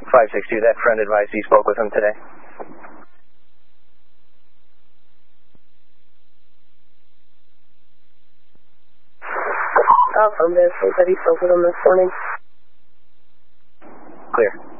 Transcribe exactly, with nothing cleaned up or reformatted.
five six two, that friend advised he spoke with him today. Affirmative, he said he spoke with him this morning. Clear.